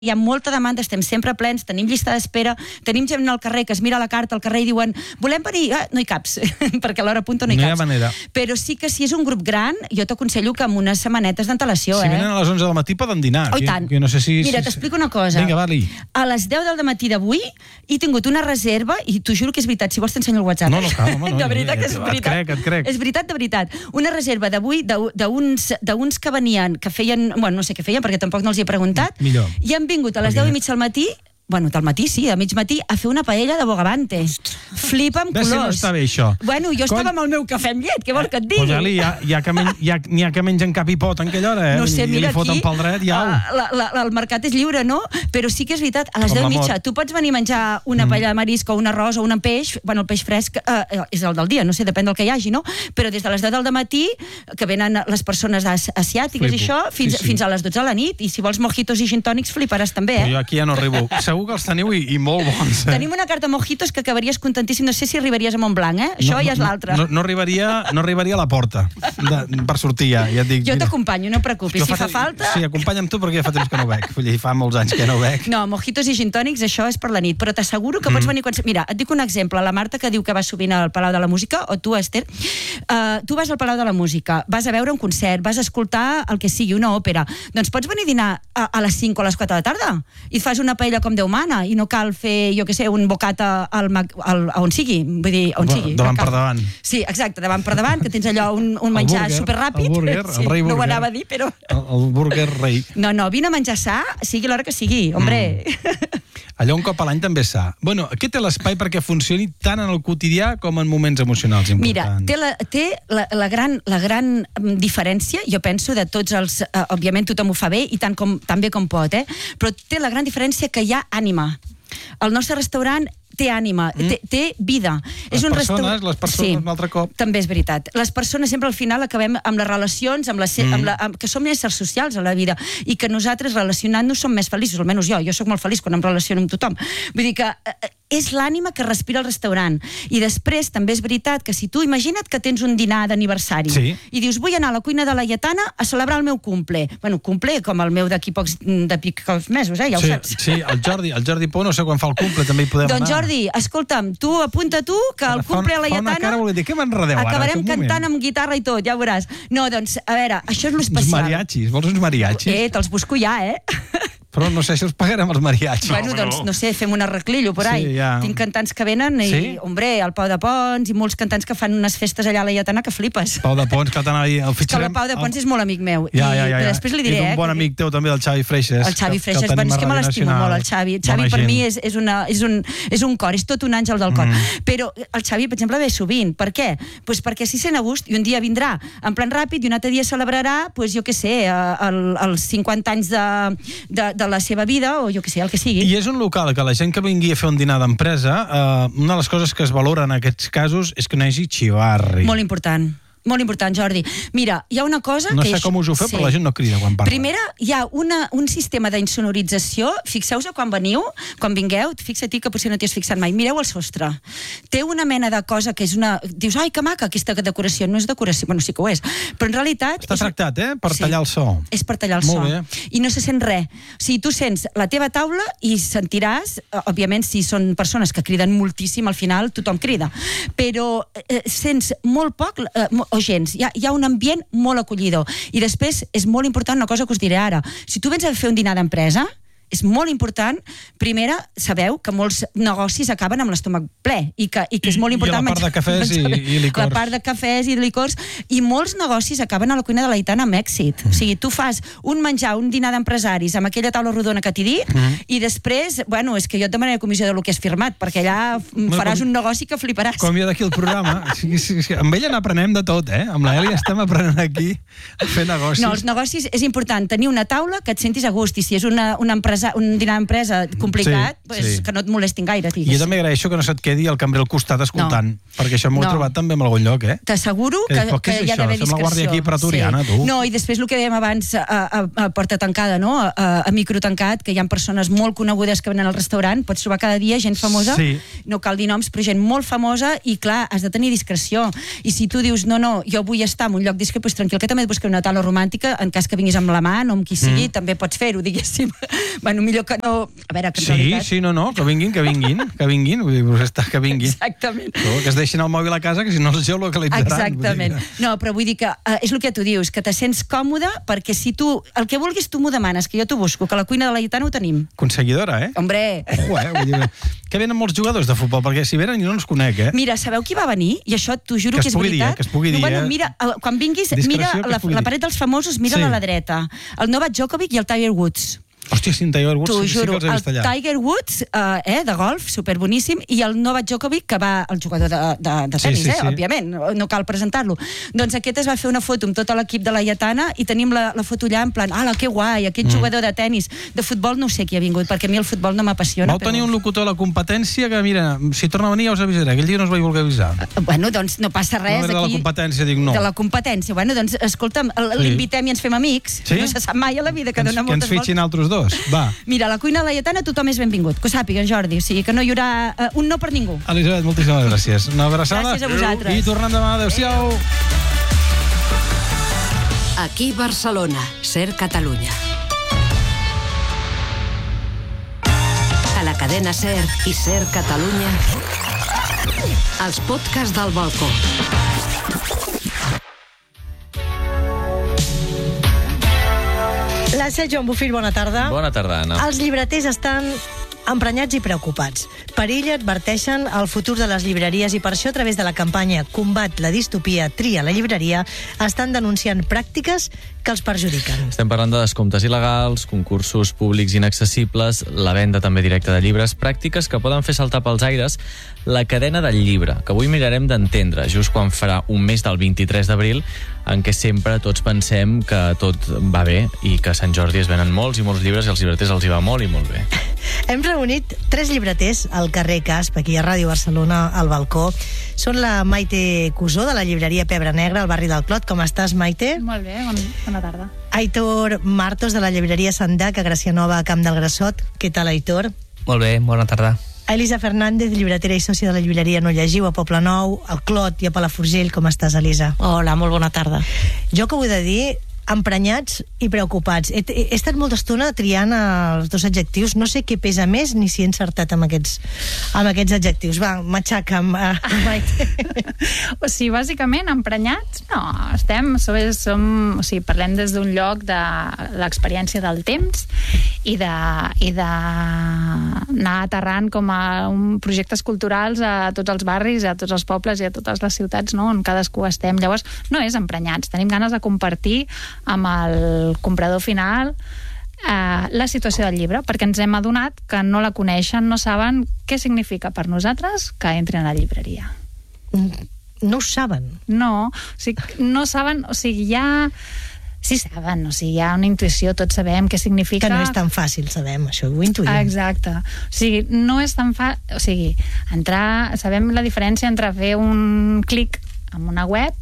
hi ha molta demanda, estem sempre plens, tenim llista d'espera, tenim gent al carrer que es mira la carta al carrer i diuen, volem venir? No hi caps, perquè a l'hora punta no hi caps. No hi ha manera. Però sí que si és un grup gran, jo t'aconsello que amb unes setmanetes d'antelació, Si venen a les 11 del matí poden dinar. Oh, i tant. No sé si... Mira, t'explico una cosa. Vinga, va-li. A les 10 del matí d'avui he tingut una reserva, i t'ho juro que és veritat, si vols t'ensenyo el WhatsApp. No, cal, home, no. De veritat que és veritat. Et crec. És veritat, de veritat. Una reserva d'avui d'uns que venien, que feien, bueno, no sé què feien, perquè tampoc no els hi he preguntat, Millor. i han vingut a les 10:30 del matí, bueno, del matí sí, a mig matí, a fer una paella de bogavante. Flipa amb Ves si no colors. està bé, això. Bueno, jo estava amb el meu cafè amb llet, què vols que et digui? Pues, n'hi ha que mengen cap i pot en aquella hora, No sé, mira, I li foten pel dret i au. el mercat és lliure, no? Però sí que és veritat, a les Com 10:30 l'amor. tu pots venir a menjar una paella de marisc o un arròs o un peix, bueno, el peix fresc és el del dia, no sé, depèn del que hi hagi, no? Però des de les 10 del matí, que venen les persones asiàtiques i això, fins a les 12 de la nit, i si vols mojitos i gin tònics fliparàs també, Però jo aquí ja no arribo. Segur que els teniu i molt bons. Tenim una carta mojitos que acabaries contentíssim, no sé si arribaries a Montblanc, Això ja és l'altre. No arribaria a la porta per sortir ja et dic. Jo t'acompanyo, no et preocupis, si fa falta... Sí, acompanya'm tu perquè ja fa temps que no veig. Fa molts anys que no veig. No, mojitos i gin tònics, això és per la nit, però t'asseguro que pots venir quan... Mira, et dic un exemple, la Marta que diu que va sovint al Palau de la Música, o tu, Esther, tu vas al Palau de la Música, vas a veure un concert, vas a escoltar el que sigui, una òpera, doncs pots venir a dinar a les 5 o a les 4 de la tarda i et fas una paella com Déu mana i no cal fer, jo què sé, un bocata on sigui, vull dir, on sigui. Davant per davant. Sí, exacte, davant per davant, que tens allò un menjar superràpid. El burger, el rei burger. No ho anava a dir, però... El burger rei. No, vine a menjar sa, sigui l'hora que sigui, hombre. Allò un cop a l'any també sa. Bueno, què té l'espai perquè funcioni tant en el quotidià com en moments emocionals importants? Mira, té la gran diferència, jo penso, de tots els... òbviament tothom ho fa bé i tan bé com pot, però té la gran diferència que hi ha ànima. El nostre restaurant té ànima, té vida. Les persones, un altre cop. També és veritat. Les persones sempre al final acabem amb les relacions, que som éssers socials a la vida i que nosaltres relacionant-nos som més feliços, almenys jo soc molt feliç quan em relaciono amb tothom. Vull dir que és l'ànima que respira el restaurant. I després també és veritat que si tu imagina't que tens un dinar d'aniversari i dius vull anar a la cuina de la Lletana a celebrar el meu cumple. Bueno, cumple com el meu d'aquí pocs mesos, ja ho saps. Sí, el Jordi Pou no sé quan fa el cumple, també hi podem anar. Doncs Jordi, escolta'm, tu apunta que el cumple a la Lletana... Fa una cara, vol dir, què m'enredeu ara? Acabarem cantant amb guitarra i tot, ja ho veuràs. No, doncs, a veure, això és l'especial. Uns mariachis, vols uns mariachis? Te'ls busco ja, Però no sé si els pagarem els mariachis. Bueno, doncs, no sé, fem un arreglillo por ahí. Tinc cantants que venen i, hombre, el Pau de Pons i molts cantants que fan unes festes allà a la Lletana que flipes. Pau de Pons, que el fitxarem... El Pau de Pons és molt amic meu. Ja. Després li diré, És un bon amic teu també, el Xavi Freixes. El Xavi Freixes, és que me l'estimo molt, el Xavi. El Xavi per mi és un cor, és tot un àngel del cor. Però el Xavi, per exemple, ve sovint. Per què? Pues perquè s'hi sent a gust i un dia vindrà en plan ràpid i un altre dia celebrarà, pues jo què sé, els 50 anys de la seva vida o jo què sé, el que sigui. I és un local que la gent que vingui a fer un dinar d'empresa, una de les coses que es valora en aquests casos és que no hi hagi xivarri. Molt important. Molt important, Jordi. Mira, hi ha una cosa... No sé com us ho feu, però la gent no crida quan parla. Primera, hi ha un sistema d'insonorització. Fixeu-vos quan vingueu, fixa-t'hi que potser no t'hi has fixat mai. Mireu el sostre. Té una mena de cosa que és una... Dius, ai, que maca aquesta decoració. No és decoració, bueno, sí que ho és. Però en realitat... Està tractat, per tallar el so. És per tallar el so. I no se sent res. O sigui, tu sents la teva taula i sentiràs, òbviament, si són persones que criden moltíssim, al final tothom crida. Però sents molt poc... o gens, hi ha un ambient molt acollidor. I després és molt important una cosa que us diré ara. Si tu vens a fer un dinar d'empresa, és molt important, primera, sabeu que molts negocis acaben amb l'estómac ple i que és molt important... I la part de cafès i licors. La part de cafès i licors. I molts negocis acaben a la cuina de la Lletana amb èxit. O sigui, tu fas un dinar d'empresaris amb aquella taula rodona que t'he dit i després, bueno, és que jo et demanaré comissió de lo que has firmat, perquè allà faràs un negoci que fliparàs. Com jo d'aquí el programa, amb ella n'aprenem de tot, Amb l'Eli estem aprenent aquí a fer negocis. No, els negocis és important tenir una taula que et sentis a gust i si és un dinar d'empresa complicat, que no et molestin gaire. I jo també agraeixo que no se't quedi el cambrer al costat escoltant, perquè això m'ho he trobat també en algun lloc, T'asseguro que hi ha d'haver discreció. Fem la guàrdia aquí pretoriana, tu. No, i després el que dèiem abans a porta tancada, a micro tancat, que hi ha persones molt conegudes que venen al restaurant, pots trobar cada dia gent famosa, no cal dir noms, però gent molt famosa i clar, has de tenir discreció. I si tu dius, no, jo vull estar en un lloc discret, doncs tranquil, que també et buscaré una taula romàntica, en cas que vinguis amb l'amant o amb qui sigui, també pots fer-ho, diguéssim. Bueno, millor que no... A veure, que en realitat... Sí, no, que vinguin. Vull dir, que vinguin. Exactament. Que es deixin el mòbil a casa, que si no els geolocalitzaran. Exactament. No, però vull dir que és el que tu dius, que te sents còmode, perquè si tu, el que vulguis tu m'ho demanes, que jo t'ho busco, que la cuina de la Laietana ho tenim. Conseguidora, eh? Hombre! Vull dir, que venen molts jugadors de futbol, perquè si venen jo no els conec, eh? Mira, sabeu qui va venir? I això t'ho juro que és veritat. Que es pugui dir, bueno, mira, quan vinguis, mira la paret dels famosos, mira-la a la dreta. El Novak Djokovic i el Tiger Woods. Hòstia, sí, en Tiger Woods sí que els he vist allà. El Tiger Woods, de golf, superboníssim, i el Novak Djokovic, que va, el jugador de tenis, òbviament, no cal presentar-lo. Doncs aquest es va fer una foto amb tot l'equip de la Laietana i tenim la foto allà en plan, ala, que guai, aquest jugador de tenis. De futbol no sé qui ha vingut, perquè a mi el futbol no m'apassiona. Vau tenir un locutor a la competència que, mira, si torna a venir ja us avisaré. Aquell dia no us vaig voler avisar. Bueno, doncs no passa res. No, de la competència, dic no. De la competència. Bueno, doncs, escolta'm, l'invitem i ens fem amics. No se sap mai a la vida que dona moltes voltes. Que ens fitxin altres dos, va. Mira, a la cuina de la Laietana tothom és benvingut, que ho sàpiga, Jordi, o sigui que no hi haurà un no per ningú. Elisabet, moltíssimes gràcies. Una abraçada. Gràcies a vosaltres. I tornem demà. Adéu-siau. Aquí Barcelona, Ser Catalunya. A la cadena Ser i Ser Catalunya, els podcasts del balcó. La Joan Bofill, bona tarda. Bona tarda, Anna. Els llibreters estan emprenyats i preocupats. Per ell adverteixen el futur de les llibreries i per això, a través de la campanya Combat la distopia, tria la llibreria, estan denunciant pràctiques que els perjudiquen. Estem parlant de descomptes il·legals, concursos públics inaccessibles, la venda també directa de llibres, pràctiques que poden fer saltar pels aires la cadena del llibre, que avui mirarem d'entendre, just quan farà un mes del 23 d'abril, en què sempre tots pensem que tot va bé i que a Sant Jordi es venen molts i molts llibres i als llibreters els hi va molt i molt bé. Hem reunit 3 llibreters al carrer Casp, aquí a Ràdio Barcelona, al balcó. Són la Maite Cusó, de la llibreria Pebre Negra, al barri del Clot. Com estàs, Maite? Molt bé, bona tarda. Aitor Martos, de la llibreria Sandac, a Gracianova, a Camp del Grassot. Què tal, Aitor? Molt bé, bona tarda. Elisa Fernández, llibretera i sòcia de la llibreria No Llegiu, a Poblenou, al Clot i a Palafrugell. Com estàs, Elisa? Hola, molt bona tarda. Jo que ho he de dir, emprenyats i preocupats. He estat molta estona triant els dos adjectius. No sé què pesa més ni si he encertat amb aquests adjectius. Va, matxaca'm, Maite. O sigui, bàsicament, emprenyats, no. Parlem des d'un lloc de l'experiència del temps i d'anar aterrant com a projectes culturals a tots els barris, a tots els pobles i a totes les ciutats, no?, on cadascú estem. Llavors, no és emprenyats. Tenim ganes de compartir amb el comprador final la situació del llibre, perquè ens hem adonat que no la coneixen, no saben què significa per nosaltres que entrin a la llibreria. No ho saben? No, no saben, sí saben, hi ha una intuïció, tots sabem què significa... Que no és tan fàcil, sabem, això ho intuïm. Exacte. No és tan fàcil... entrar... Sabem la diferència entre fer un clic en una web,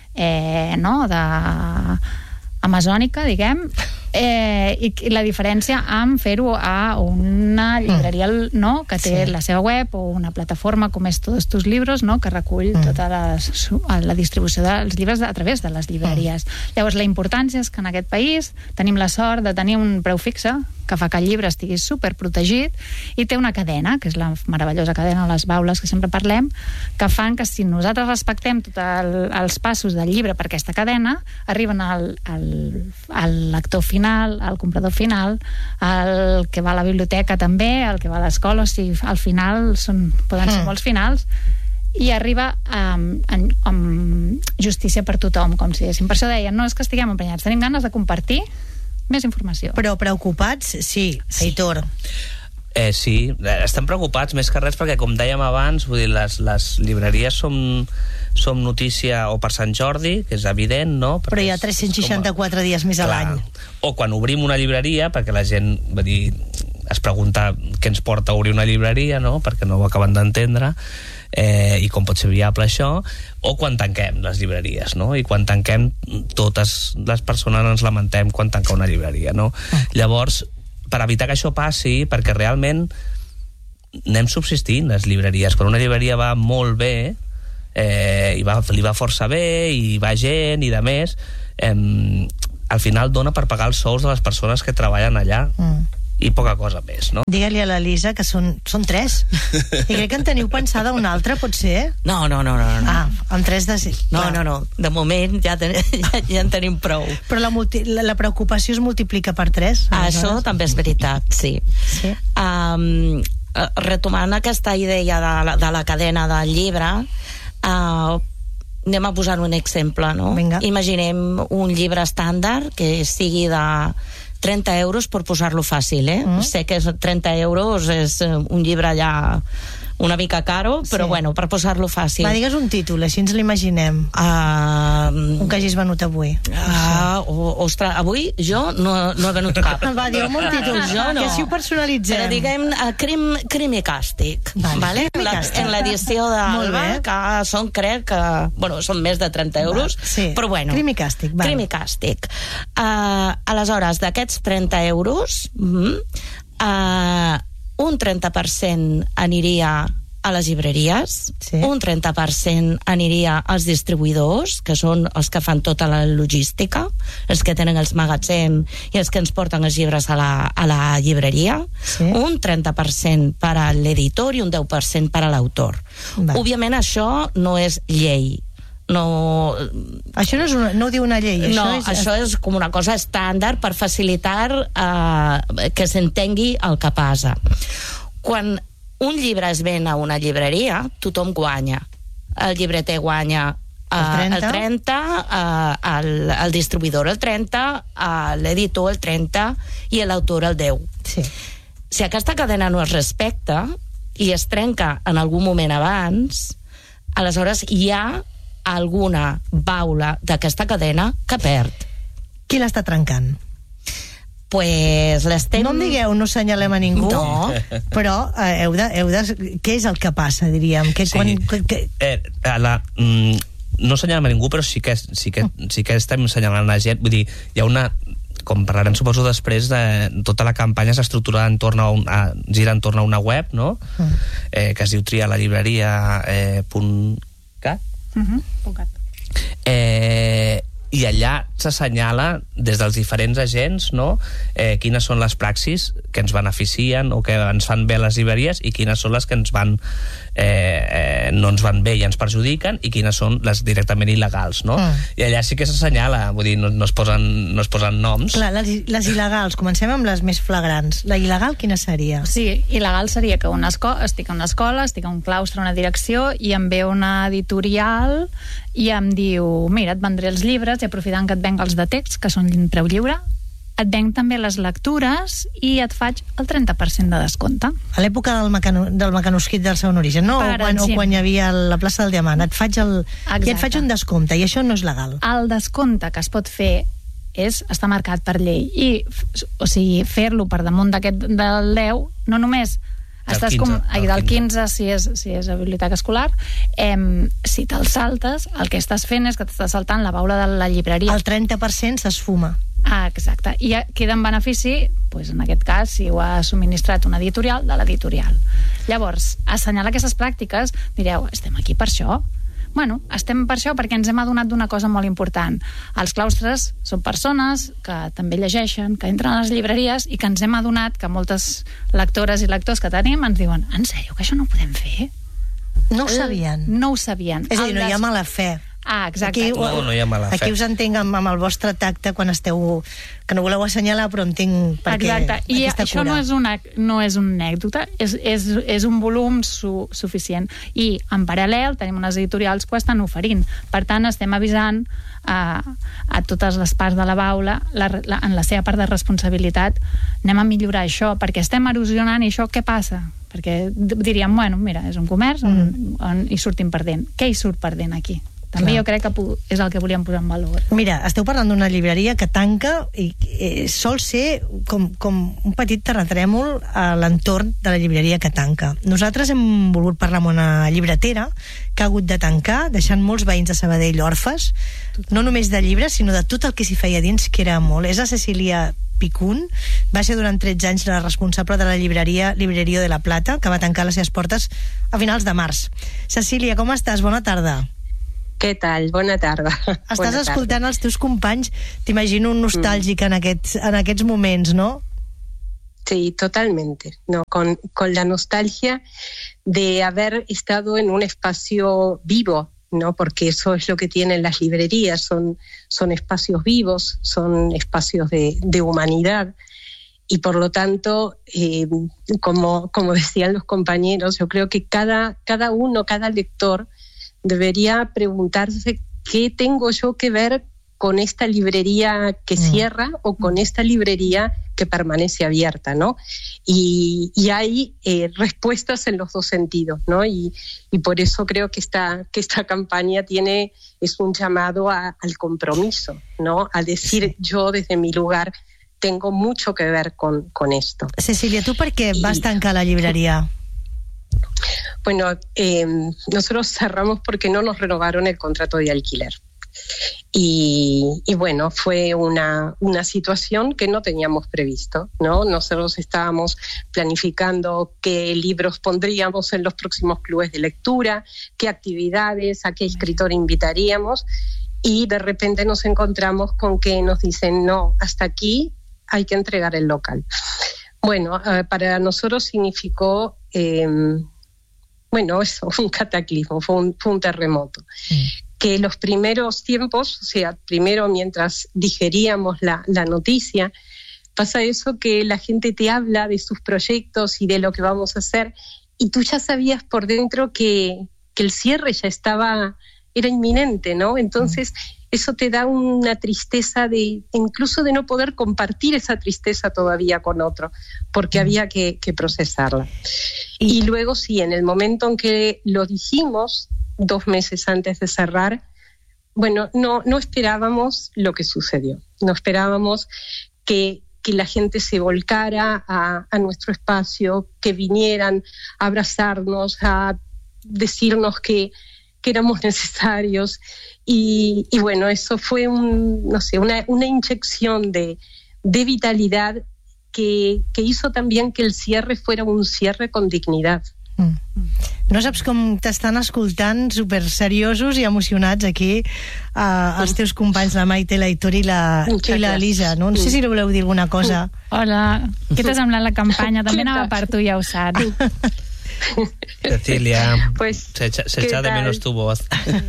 amazònica, diguem, i la diferència amb fer-ho a una llibreria, no?, que té la seva web o una plataforma com és Todos tus libros, no?, que recull tota la distribució dels llibres a través de les llibreries. Llavors, la importància és que en aquest país tenim la sort de tenir un preu fixe que fa que el llibre estigui superprotegit i té una cadena, que és la meravellosa cadena de les baules que sempre parlem, que fan que si nosaltres respectem tots els passos del llibre per aquesta cadena, arriben al lector final, al comprador final, al que va a la biblioteca també, al que va a l'escola, o sigui, al final poden ser molts finals, i arriba amb justícia per tothom, com si diguéssim. Per això deien, no és que estiguem emprenyats, tenim ganes de compartir més informació. Però preocupats, sí, Aitor. Sí, estem preocupats més que res perquè, com dèiem abans, vull dir, les llibreries som notícia o per Sant Jordi, que és evident, no? Però hi ha 364 dies més a l'any. O quan obrim una llibreria, perquè la gent, vull dir, es pregunta què ens porta a obrir una llibreria, no?, perquè no ho acaben d'entendre, i com pot ser viable això, o quan tanquem les llibreries, no? I quan tanquem, totes les persones ens lamentem quan tanca una llibreria, no? Llavors, per evitar que això passi, perquè realment anem subsistint les llibreries. Quan una llibreria va molt bé, li va força bé, i va gent, i de més, al final dona per pagar els sous de les persones que treballen allà. i poca cosa més, no? Digue-li a l'Elisa que són 3. I crec que en teniu pensada una altra, pot ser? No. Ah, amb 3 de... No. De moment ja en tenim prou. Però la preocupació es multiplica per 3? Això també és veritat, sí. Retomant aquesta idea de la cadena del llibre, anem a posar un exemple, no? Vinga. Imaginem un llibre estàndard que sigui de 30 euros, per posar-lo fàcil, Sé que 30 euros és un llibre ja una mica caro, però bueno, per posar-lo fàcil. Va, digues un títol, així ens l'imaginem. Un que hagis venut avui. Ostres, avui jo no he venut cap. Va, digue'm un títol, Jo no. que així ho personalitzem. Però diguem Crim i Càstig. Vale. En l'edició d'Alba, que són, crec que... Bueno, són més de 30 euros, però bueno. Crim i Càstig. Crim i Càstig. Aleshores, d'aquests 30 euros, un 30% aniria a les llibreries, un 30% aniria als distribuïdors, que són els que fan tota la logística, els que tenen els magatzems i els que ens porten els llibres a la llibreria, un 30% per a l'editor i un 10% per a l'autor. Òbviament això no és llei. Això no ho diu una llei. Això és com una cosa estàndard per facilitar que s'entengui el que passa. Quan un llibre es ven a una llibreria, tothom guanya. El llibreter guanya el 30, el distribuïdor el 30, l'editor el 30 i l'autor el 10. Si aquesta cadena no es respecta i es trenca en algun moment abans, aleshores hi ha alguna baula d'aquesta cadena que perd. Qui l'està trencant? Pues l'estem... No em digueu, no assenyalem a ningú, però heu de... Què és el que passa, diríem? No assenyalem a ningú, però sí que estem assenyalant la gent. Vull dir, hi ha una... Com parlarem, suposo, després, tota la campanya s'estructura gira entorn a una web, no? Que es diu trialallibreria.cat. I allà s'assenyala des dels diferents agents, no? Quines són les praxis que ens beneficien o que ens fan bé les llibreries i quines són les que no ens van bé i ens perjudiquen i quines són les directament il·legals, no? I allà sí que s'assenyala, vull dir, no es posen noms. Clar, les il·legals, comencem amb les més flagrants. La il·legal quina seria? Sí, il·legal seria que estic en una escola, estic en un claustre, una direcció, i em ve una editorial i em diu, mira, et vendré els llibres i aprofitant que et venc els de text, que són preu lliure, et venc també les lectures i et faig el 30% de descompte. A l'època del mecanoscrit del Segon Origen, no? O quan hi havia la plaça del Diamant, et faig un descompte, i això no és legal. El descompte que es pot fer està marcat per llei, i, o sigui, fer-lo per damunt del 10, no només estàs del 15 si és a biblioteca escolar, si te'l saltes, el que estàs fent és que t'estàs saltant la baula de la llibreria. El 30% s'esfuma. Exacte, i queda en benefici, en aquest cas, si ho ha subministrat una editorial, de l'editorial. Llavors, assenyalar aquestes pràctiques, direu, estem aquí per això? Bueno, estem per això perquè ens hem adonat d'una cosa molt important. Els claustres són persones que també llegeixen, que entren a les llibreries i que ens hem adonat que moltes lectores i lectors que tenim ens diuen, en sèrio, que això no ho podem fer? No ho sabien. No ho sabien. És a dir, no hi ha mala fe. Exacte. No hi ha mala fe. Aquí us entenc amb el vostre tacte quan esteu... que no voleu assenyalar, però entenc perquè i aquesta això cura. no és una anècdota, és un volum suficient. I en paral·lel tenim unes editorials que ho estan oferint. Per tant, estem avisant a totes les parts de la baula en la seva part de responsabilitat. Anem a millorar això, perquè estem erosionant, i això què passa? Perquè diríem, bueno, mira, és un comerç on hi sortim perdent. Què hi surt perdent aquí? També jo crec que és el que volíem posar en valor. Mira, esteu parlant d'una llibreria que tanca i sol ser com un petit terratrèmol a l'entorn de la llibreria que tanca. Nosaltres hem volgut parlar amb una llibretera que ha hagut de tancar, deixant molts veïns de Sabadell orfes, no només de llibres, sinó de tot el que s'hi feia dins, que era molt. És la Cecília Picún, va ser durant 13 anys la responsable de la llibreria Librerio de la Plata, que va tancar les seves portes a finals de març. Cecília, com estàs? Bona tarda. Què tal? Bona tarda. Estàs escoltant els teus companys, t'imagino un nostàlgic en aquests moments, no? Sí, totalmente, ¿no? Con la nostalgia de haber estado en un espacio vivo, ¿no? Porque eso es lo que tienen las librerías, son espacios vivos, son espacios de humanidad. Y por lo tanto, como decían los compañeros, yo creo que cada lector debería preguntarse qué tengo yo que ver con esta librería que cierra o con esta librería que permanece abierta, ¿no? Y hay respuestas en los dos sentidos, ¿no? Y por eso creo que esta campaña es un llamado al compromiso, ¿no? A decir, yo desde mi lugar tengo mucho que ver con esto. Cecilia, ¿tú por qué vas tancar la librería? Bueno, nosotros cerramos porque no nos renovaron el contrato de alquiler. Y bueno, fue una situación que no teníamos previsto, ¿no? Nosotros estábamos planificando qué libros pondríamos en los próximos clubes de lectura, qué actividades, a qué escritor invitaríamos, y de repente nos encontramos con que nos dicen, no, hasta aquí hay que entregar el local. Bueno, para nosotros significó, eso, un cataclismo, fue un terremoto. Que los primeros tiempos, o sea, primero mientras digeríamos la noticia, pasa eso que la gente te habla de sus proyectos y de lo que vamos a hacer, y tú ya sabías por dentro que el cierre ya era inminente, ¿no? Entonces, eso te da una tristeza incluso de no poder compartir esa tristeza todavía con otro, porque había que procesarla. Y luego sí, en el momento en que lo dijimos, 2 meses antes de cerrar, bueno, no esperábamos lo que sucedió. No esperábamos que la gente se volcara a nuestro espacio, que vinieran a abrazarnos, a decirnos que éramos necesarios. Y bueno, eso fue una inyección de vitalidad que hizo también que el cierre fuera un cierre con dignidad. No saps com t'estan escoltant super seriosos i emocionats aquí els teus companys, la Maite, l'Aitor i la Elisa. No sé si li voleu dir alguna cosa. Hola, què t'ha semblat la campanya? També anava per tu, ja ho saps. Cecilia, se echa de menos tu voz.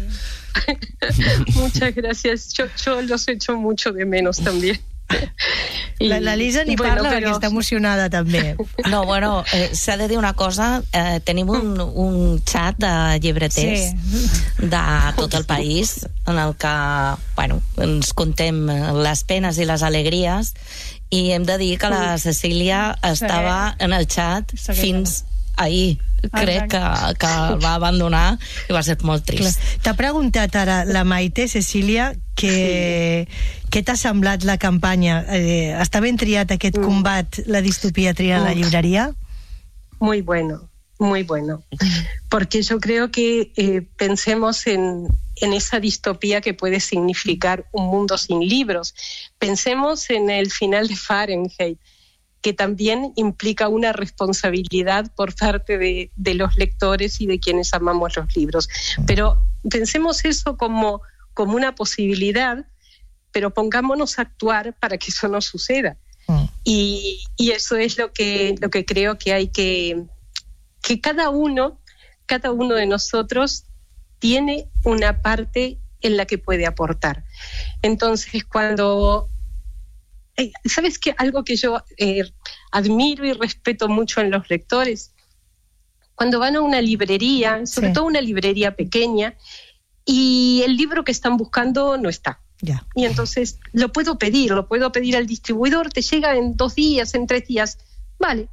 Muchas gracias. Yo los echo mucho de menos también. La Lisa ni parla perquè està emocionada també. No, bueno, s'ha de dir una cosa, tenim un xat de llibreters de tot el país en el que ens contem les penes i les alegries, i hem de dir que la Cecília estava en el xat fins ahir. Crec que el va abandonar i va ser molt trist. T'ha preguntat ara la Maite, Cecília, què t'ha semblat la campanya? Està ben triat aquest combat, la distopía tria la llibreria? Muy bueno, muy bueno. Porque yo creo que pensemos en esa distopía que puede significar un mundo sin libros. Pensemos en el final de Fahrenheit, que también implica una responsabilidad por parte de los lectores y de quienes amamos los libros. Pero pensemos eso como una posibilidad, pero pongámonos a actuar para que eso no suceda. Y eso es lo que creo que hay que cada uno de nosotros tiene una parte en la que puede aportar. Entonces, cuando... ¿Sabes qué? Algo que yo admiro y respeto mucho en los lectores, cuando van a una librería, sobre todo una librería pequeña, y el libro que están buscando no está. Y entonces lo puedo pedir al distribuidor, te llega en 2 días, en 3 días. Vale.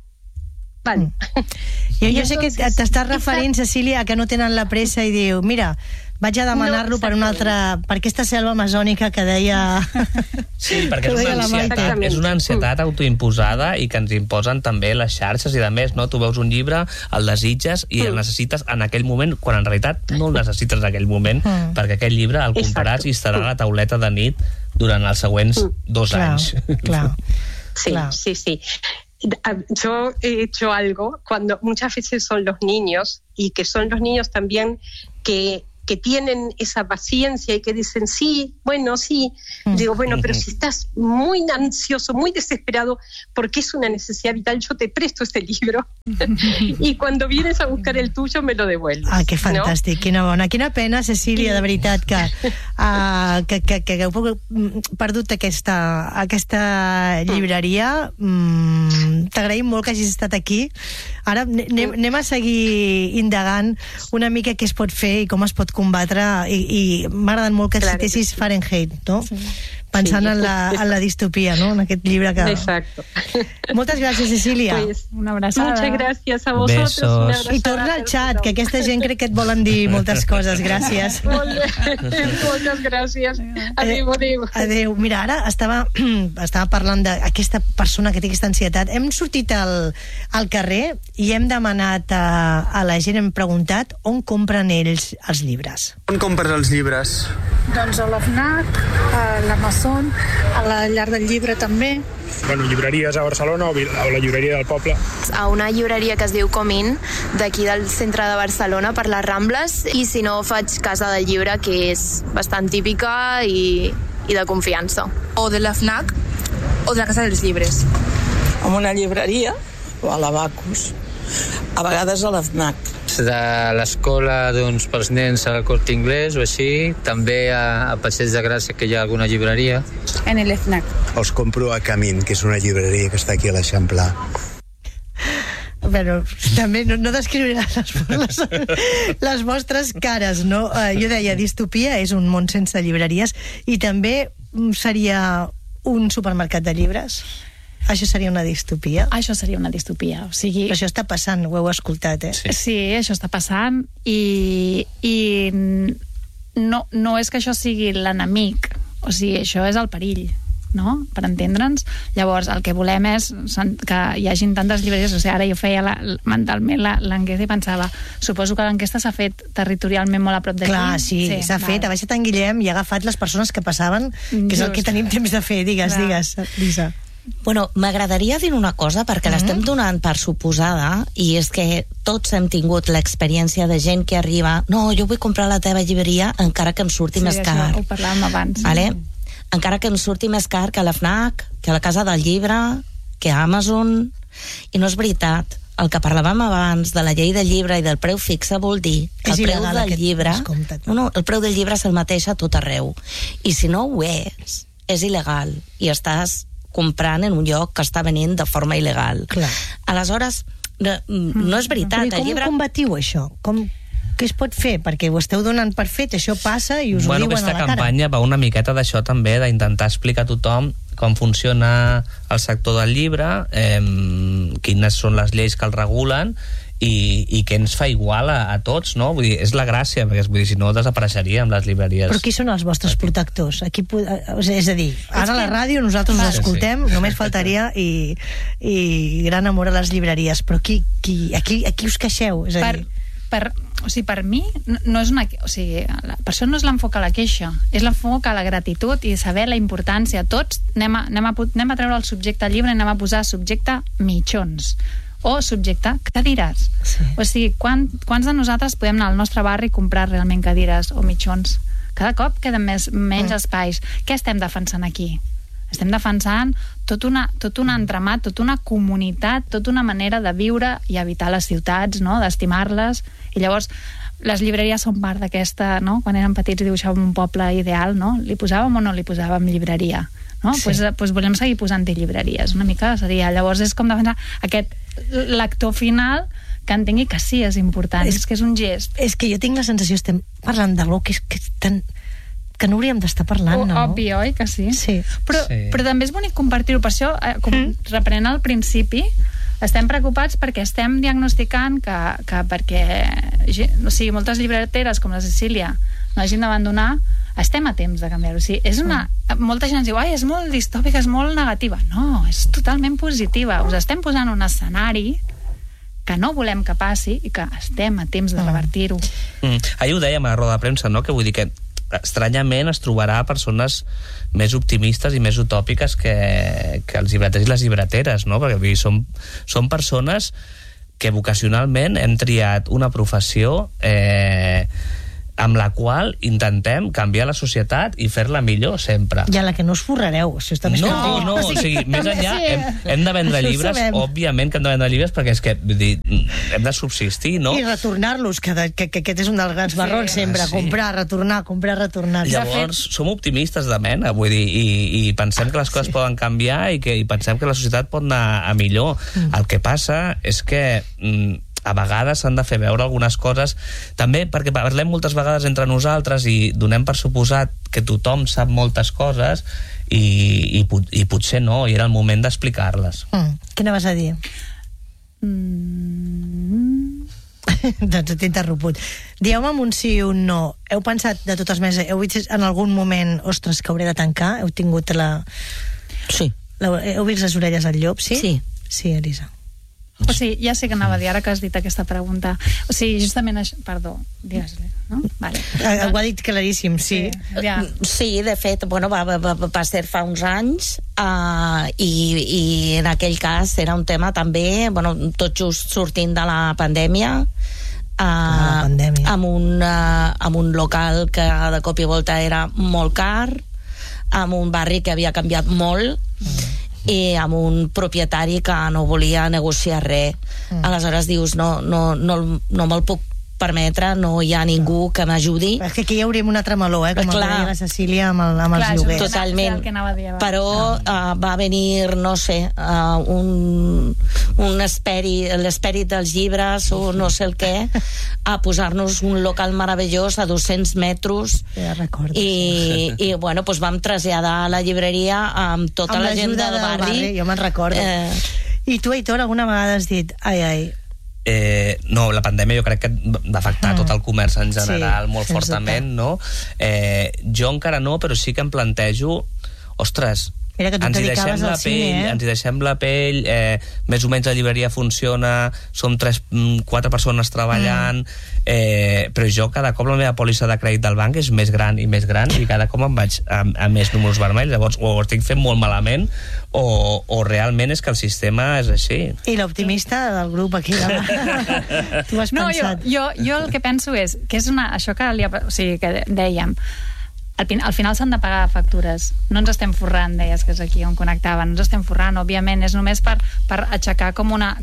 Jo sé que t'estàs referint, Cecília, a que no tenen la pressa i diu, mira, vaig a demanar-lo per aquesta selva amazònica que deia... Sí, perquè és una ansietat autoimposada i que ens imposen també les xarxes i de més, no? Tu veus un llibre, el desitges i el necessites en aquell moment, quan en realitat no el necessites en aquell moment, perquè aquell llibre el compraràs i estarà a la tauleta de nit durant els següents 2 anys. Clar. Sí. Yo he hecho algo cuando muchas veces son los niños, y que son los niños también que que tienen esa paciencia y que dicen, sí, bueno, sí. Digo, bueno, pero si estás muy ansioso, muy desesperado, porque es una necesidad vital, yo te presto este libro. I cuando vienes a buscar el tuyo, me lo devuelves. Ah, que fantàstic, no? Quina bona. Quina pena, Cecília, de veritat, que hagueu perdut aquesta llibreria. T'agraïm molt que hagis estat aquí. Ara anem a seguir indagant una mica què es pot fer i com es pot combatre, i m'ha agradat molt que citessis Fahrenheit, no? Pensant en la distopia, ¿no? En aquest llibre que... Exacto. Moltes gràcies, Cecília. Pues, una abraçada. Muchas gracias a vosotros. Una I torna al xat, que aquesta gent crec que et volen dir moltes coses. Gràcies. Moltes gràcies. Adéu. Adéu. Mira, ara estava parlant d'aquesta persona que té aquesta ansietat. Hem sortit al carrer i hem demanat a la gent, hem preguntat on compren ells els llibres. On compres els llibres? Doncs a la FNAC, a l'Amazon, a la Llar del Llibre també. Bueno, llibreries a Barcelona o la llibreria del poble. A una llibreria que es diu Comín, d'aquí del centre de Barcelona, per les Rambles, i si no faig Casa del Llibre, que és bastant típica i de confiança. O de la FNAC o de la Casa dels Llibres. En una llibreria o a la Bacus. A vegades a la FNAC. De l'escola, doncs, pels nens al Corte Inglés o així, també a Passeig de Gràcia, que hi ha alguna llibreria. En el FNAC. Els compro a Camín, que és una llibreria que està aquí a l'Eixample. Bueno, també no descriuré les vostres cares, no? Jo deia, distopia és un món sense llibreries, i també seria un supermercat de llibres. Això seria una distopia? Això seria una distopia. O sigui... Però això està passant, ho heu escoltat, Sí, això està passant, i no és que això sigui l'enemic, o sigui, això és el perill, no? Per entendre'ns. Llavors, el que volem és que hi hagin tantes llibreries. O sigui, ara jo feia mentalment l'enquesta i pensava, suposo que l'enquesta s'ha fet territorialment molt a prop d'aquí. Clar, sí, s'ha fet. Ha baixat en Guillem i ha agafat les persones que passaven, que és el que tenim temps de fer. Digues, Lisa. Bueno, m'agradaria dir una cosa, perquè l'estem donant per suposada, i és que tots hem tingut l'experiència de gent que arriba, no, jo vull comprar la teva llibreria encara que em surti més car. Sí, ho parlàvem abans. Vale? Encara que em surti més car que la FNAC, que la Casa del Llibre, que Amazon... I no és veritat. El que parlàvem abans de la llei del llibre i del preu fixe vol dir que el preu del llibre... el preu del llibre és el mateix a tot arreu. I si no ho és il·legal, i estàs comprant en un lloc que està venint de forma il·legal. Clar. Aleshores, no és veritat. Però com ho combatiu, això? Què es pot fer? Perquè ho esteu donant per fet, això passa i us ho diuen a la cara. Aquesta campanya va una miqueta d'això també, d'intentar explicar a tothom com funciona el sector del llibre, quines són les lleis que el regulen, i què ens fa igual a tots, no? Vull dir, és la gràcia, perquè vull dir, si no desapareixeríem les llibreries. Però qui són els vostres protectors? És a dir, ara a la ràdio nosaltres us escoltem, només faltaria, i gran amor a les llibreries, però aquí us queixeu? És a dir... Per mi no és una... O sigui, per això no és l'enfoc a la queixa, és l'enfoc a la gratitud i saber la importància. Tots anem a treure el subjecte al llibre i anem a posar subjecte mitjons o subjecte cadires. Sí. O sigui, quants de nosaltres podem anar al nostre barri i comprar realment cadires o mitjons? Cada cop queden menys espais. Què estem defensant aquí? Estem defensant tot un entramat, tota una comunitat, tota una manera de viure i habitar les ciutats, no? D'estimar-les. I llavors, les llibreries són part d'aquesta, no? Quan érem petits i dibuixàvem un poble ideal, no? Li posàvem o no li posàvem llibreria? No? Sí. Pues volem seguir posant-hi llibreries. Una mica seria... Llavors és com defensar aquest lector final que entengui que sí és important, és que és un gest. És que jo tinc la sensació, estem parlant d'algú que és tan... que no hauríem d'estar parlant, no? Obvi, oi que sí? Sí. Però també és bonic compartir-ho. Per això, reprenent al principi, estem preocupats perquè estem diagnosticant que perquè moltes llibreteres com la Cecília no hagin d'abandonar, estem a temps de canviar-ho. O sigui, molta gent ens diu, és molt distòpica, és molt negativa. No, és totalment positiva. Us estem posant un escenari que no volem que passi i que estem a temps de revertir-ho. Ahir ho dèiem a la roda de premsa, no? Que vull dir que estranyament es trobarà persones més optimistes i més utòpiques que els llibreters i les llibreteres, no? Perquè són persones que vocacionalment hem triat una professió amb la qual intentem canviar la societat i fer-la millor sempre. I a la que no us forrareu, això està més No, o sigui, més enllà hem de vendre llibres, òbviament que hem de vendre llibres perquè és que, vull dir, hem de subsistir, no? I retornar-los, que aquest és un dels grans marrons sempre, comprar, retornar. Llavors, som optimistes de mena, vull dir, i pensem que les coses poden canviar i pensem que la societat pot anar a millor. El que passa és que a vegades s'han de fer veure algunes coses, també perquè parlem moltes vegades entre nosaltres i donem per suposat que tothom sap moltes coses i potser no, i era el moment d'explicar-les. Què anaves a dir? Doncs t'he interromput. Dieu-me un sí i un no. Heu pensat de totes maneres, heu vist en algun moment, ostres, que hauré de tancar? Heu tingut Sí. Heu vist les orelles al llop, sí? Sí. Sí, Elisa. O sigui, ja sé que anava a dir, ara que has dit aquesta pregunta. O sigui, justament això... Perdó, digues-li, no? Vale. Ho ha dit claríssim, sí. Sí, de fet, bueno, va ser fa uns anys i en aquell cas era un tema també, bueno, tot just sortint de la pandèmia, amb un local que de cop i volta era molt car, amb un barri que havia canviat molt, i amb un propietari que no volia negociar res. Aleshores dius, no me'l puc permetre, no hi ha ningú que m'ajudi. És que aquí hi hauríem un altre meló, com el deia la Cecília amb els lloguers. Totalment. Però va venir, no sé, l'esperit dels llibres o no sé el què, a posar-nos un local meravellós a 200 metres i bueno, doncs vam traslladar la llibreria amb tota la gent del barri. Jo me'n recordo. I tu, Aitor, alguna vegada has dit ai, no, la pandèmia jo crec que va afectar tot el comerç en general molt fortament, no? Jo encara no, però sí que em plantejo, ostres, ens hi deixem la pell, més o menys la llibreria funciona, som 4 persones treballant, però jo cada cop la meva pòlissa de crèdit del banc és més gran i cada cop em vaig a més números vermells. Llavors o ho estic fent molt malament o realment és que el sistema és així. I l'optimista del grup aquí tu has pensat? Jo el que penso és que és això que dèiem, al final s'han de pagar factures, no ens estem forrant, deies que és aquí on connectava, no ens estem forrant, òbviament, és només per aixecar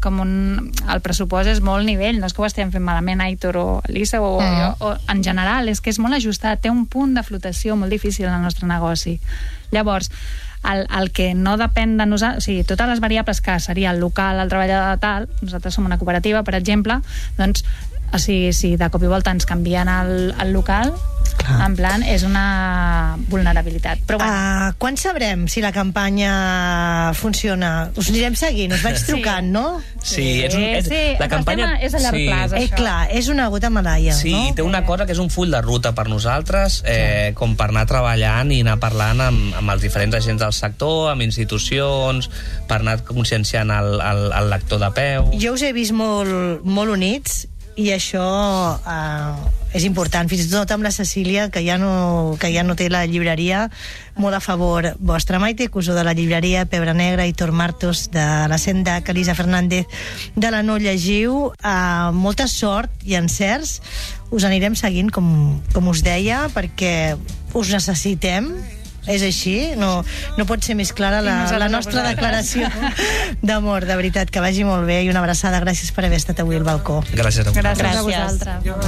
el pressupost és molt nivell, no és que ho estem fent malament, Aitor o Elisa o en general, és que és molt ajustat, té un punt de flotació molt difícil en el nostre negoci. Llavors, el que no depèn de nosaltres, o sigui, totes les variables que seria el local, el treballador tal, nosaltres som una cooperativa, per exemple, doncs si de cop i volta ens canvien el local, en plan, és una vulnerabilitat. Però bueno. Quan sabrem si la campanya funciona? Us anirem seguint, us vaig trucant, no? Sí, la campanya és a llarg plaç, això. Clar, és una gota medalla, sí, no? Sí, té una cosa que és un full de ruta per nosaltres, com per anar treballant i anar parlant amb els diferents agents del sector, amb institucions, per anar conscienciant el lector de peu. Jo us he vist molt units, i això és important, fins i tot amb la Cecília, que ja no té la llibreria, molt a favor vostre. Maite Cusó, de la llibreria Pebre Negra, Aitor Martos, de la Sendac, Elisa Fernández, de la No Llegiu, molta sort i encerts. Us anirem seguint, com us deia, perquè us necessitem. És així, no pot ser més clara la nostra declaració d'amor, de veritat, que vagi molt bé i una abraçada, gràcies per haver estat avui al balcó. Gràcies a vosaltres. Gràcies a vosaltres.